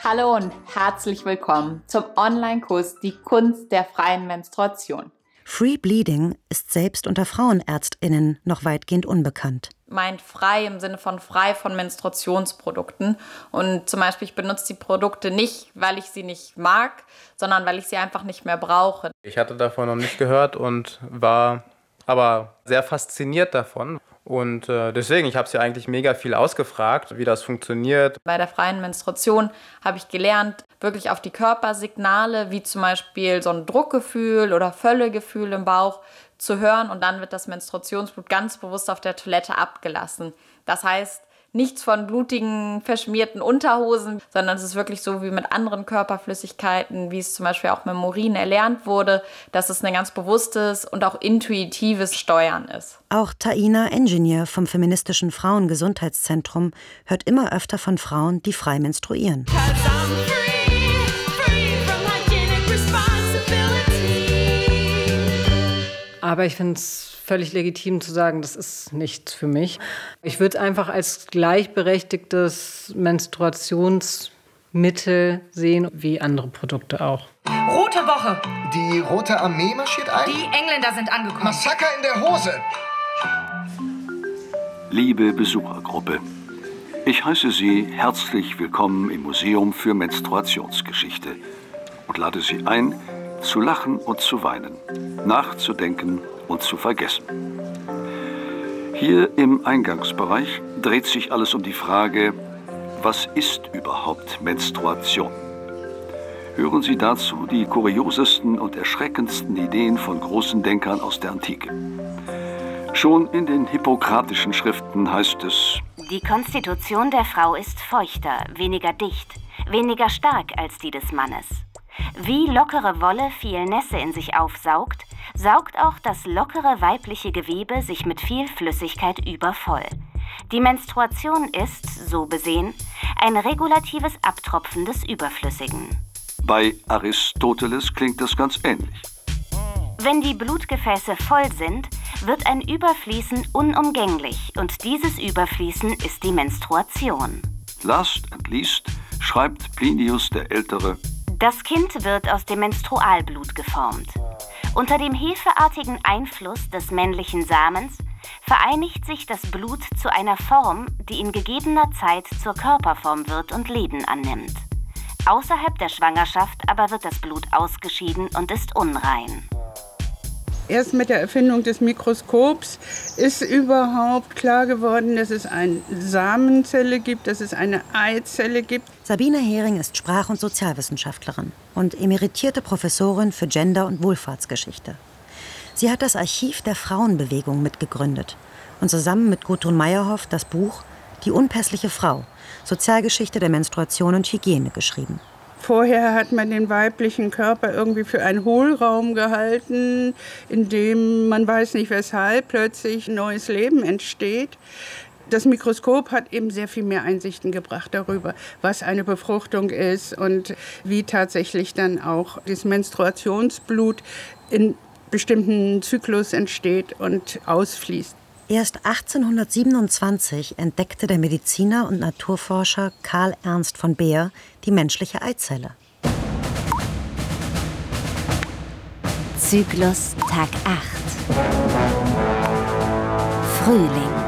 Hallo und herzlich willkommen zum Online-Kurs Die Kunst der freien Menstruation. Free Bleeding ist selbst unter FrauenärztInnen noch weitgehend unbekannt. Meint frei im Sinne von frei von Menstruationsprodukten. Und zum Beispiel, ich benutze die Produkte nicht, weil ich sie nicht mag, sondern weil ich sie einfach nicht mehr brauche. Ich hatte davon noch nicht gehört und war aber sehr fasziniert davon. Und deswegen, ich habe sie eigentlich mega viel ausgefragt, wie das funktioniert. Bei der freien Menstruation habe ich gelernt, wirklich auf die Körpersignale, wie zum Beispiel so ein Druckgefühl oder Völlegefühl im Bauch, zu hören. Und dann wird das Menstruationsblut ganz bewusst auf der Toilette abgelassen. Das heißt, nichts von blutigen, verschmierten Unterhosen, sondern es ist wirklich so wie mit anderen Körperflüssigkeiten, wie es zum Beispiel auch mit dem Urin erlernt wurde, dass es ein ganz bewusstes und auch intuitives Steuern ist. Auch Taina Engineer vom feministischen Frauengesundheitszentrum hört immer öfter von Frauen, die frei menstruieren. Aber ich finde es völlig legitim zu sagen, das ist nichts für mich. Ich würde es einfach als gleichberechtigtes Menstruationsmittel sehen, wie andere Produkte auch. Rote Woche. Die Rote Armee marschiert ein? Die Engländer sind angekommen. Massaker in der Hose. Liebe Besuchergruppe, ich heiße Sie herzlich willkommen im Museum für Menstruationsgeschichte und lade Sie ein, zu lachen und zu weinen, nachzudenken und zu vergessen. Hier im Eingangsbereich dreht sich alles um die Frage, was ist überhaupt Menstruation? Hören Sie dazu die kuriosesten und erschreckendsten Ideen von großen Denkern aus der Antike. Schon in den hippokratischen Schriften heißt es: Die Konstitution der Frau ist feuchter, weniger dicht, weniger stark als die des Mannes. Wie lockere Wolle viel Nässe in sich aufsaugt, saugt auch das lockere weibliche Gewebe sich mit viel Flüssigkeit übervoll. Die Menstruation ist, so besehen, ein regulatives Abtropfen des Überflüssigen. Bei Aristoteles klingt das ganz ähnlich. Wenn die Blutgefäße voll sind, wird ein Überfließen unumgänglich und dieses Überfließen ist die Menstruation. Last and least schreibt Plinius der Ältere: Das Kind wird aus dem Menstrualblut geformt. Unter dem hefeartigen Einfluss des männlichen Samens vereinigt sich das Blut zu einer Form, die in gegebener Zeit zur Körperform wird und Leben annimmt. Außerhalb der Schwangerschaft aber wird das Blut ausgeschieden und ist unrein. Erst mit der Erfindung des Mikroskops ist überhaupt klar geworden, dass es eine Samenzelle gibt, dass es eine Eizelle gibt. Sabine Hering ist Sprach- und Sozialwissenschaftlerin und emeritierte Professorin für Gender- und Wohlfahrtsgeschichte. Sie hat das Archiv der Frauenbewegung mitgegründet und zusammen mit Gudrun Meyerhoff das Buch Die unpässliche Frau, Sozialgeschichte der Menstruation und Hygiene geschrieben. Vorher hat man den weiblichen Körper irgendwie für einen Hohlraum gehalten, in dem man weiß nicht weshalb plötzlich neues Leben entsteht. Das Mikroskop hat eben sehr viel mehr Einsichten gebracht darüber, was eine Befruchtung ist und wie tatsächlich dann auch das Menstruationsblut in bestimmten Zyklus entsteht und ausfließt. Erst 1827 entdeckte der Mediziner und Naturforscher Karl Ernst von Baer die menschliche Eizelle. Zyklus Tag 8. Frühling.